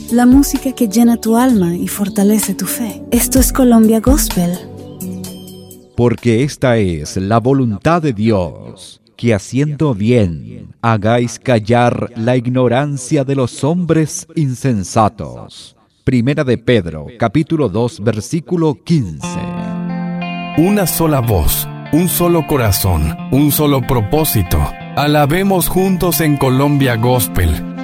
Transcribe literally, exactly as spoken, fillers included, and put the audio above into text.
la música que llena tu alma y fortalece tu fe. Esto es Colombia Gospel. Porque esta es la voluntad de Dios, que haciendo bien hagáis callar la ignorancia de los hombres insensatos. Primera de Pedro, capítulo dos, versículo quince. Una sola voz, un solo corazón, un solo propósito. Alabemos juntos en Colombia Gospel.